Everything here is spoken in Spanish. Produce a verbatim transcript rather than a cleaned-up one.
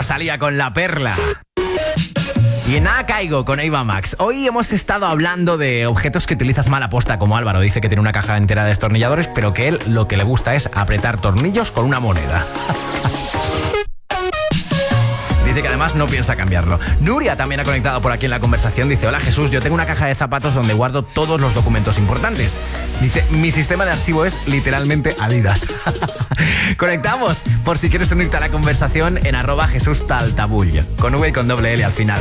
Rosalía con La Perla. Y en nada caigo con Eva Max. Hoy hemos estado hablando de objetos que utilizas mal aposta, como Álvaro dice que tiene una caja entera de destornilladores, pero que él lo que le gusta es apretar tornillos con una moneda. Dice que además no piensa cambiarlo. Nuria también ha conectado por aquí en la conversación. Dice: hola Jesús, yo tengo una caja de zapatos donde guardo todos los documentos importantes. Dice: mi sistema de archivo es literalmente Adidas. Conectamos por si quieres unirte a la conversación en arroba Jesús Taltabull, con V y con doble L al final.